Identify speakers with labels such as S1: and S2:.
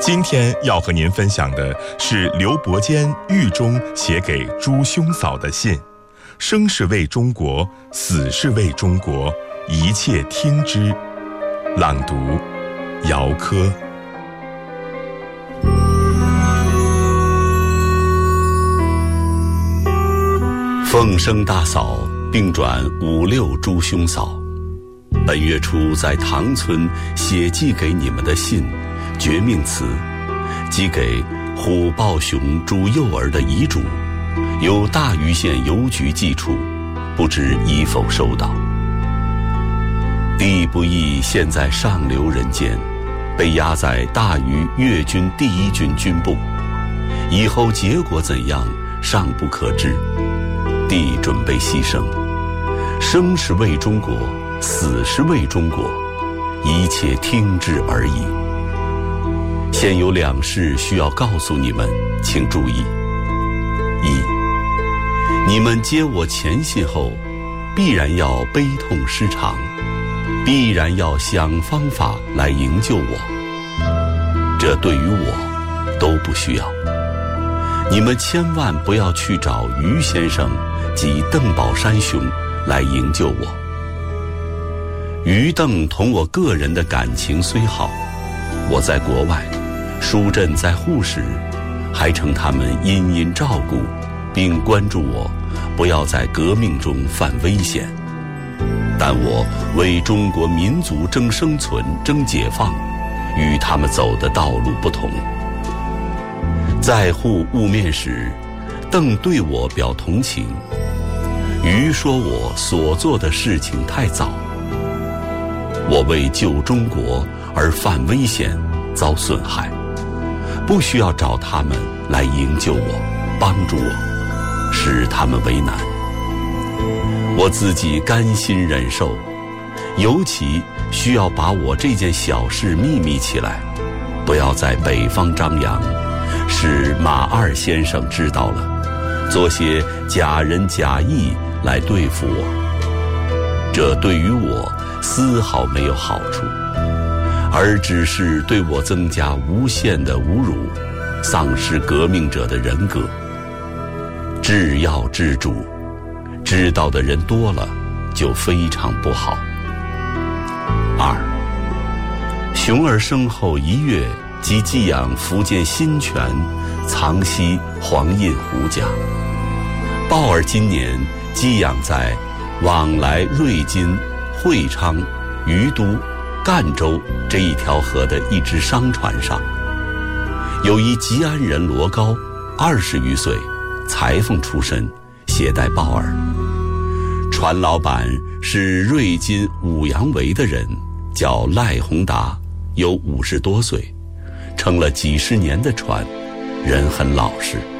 S1: 今天要和您分享的是刘伯坚狱中写给朱兄嫂的信，生是为中国，死是为中国，一切听之。朗读姚科。
S2: 凤生大嫂并转5、6朱兄嫂，本月初在唐村写寄给你们的信，绝命词，寄给虎豹熊朱幼儿的遗嘱，由大余县邮局寄出，不知已否收到。弟不义现在上流人间，被押在大余粤军第1军军部，以后结果怎样尚不可知。弟准备牺牲，生是为中国，死是为中国，一切听之而已。现有2事需要告诉你们，请注意：一，你们接我前信后，必然要悲痛失常，必然要想方法来营救我，这对于我都不需要。你们千万不要去找于先生及邓宝山兄来营救我。于邓同我个人的感情虽好，我在国外，疏振在沪时，还称他们殷殷照顾，并关注我，不要在革命中犯危险。但我为中国民族争生存、争解放，与他们走的道路不同。在沪晤面时，邓对我表同情，于说我所做的事情太早，我为救中国而犯危险，遭损害，不需要找他们来营救我，帮助我，使他们为难。我自己甘心忍受，尤其需要把我这件小事秘密起来，不要在北方张扬，使马二先生知道了，做些假仁假义来对付我，这对于我丝毫没有好处，而只是对我增加无限的侮辱，丧失革命者的人格。治要治主，知道的人多了，就非常不好。2，熊儿生后1月即寄养福建新泉藏西黄印胡家，鲍儿今年寄养在往来瑞金、会昌、于都、赣州这一条河的一只商船上。有一吉安人罗高，20余岁，裁缝出身，携带鲍儿。船老板是瑞金五羊围的人，叫赖宏达，有50多岁，撑了几十年的船，人很老实。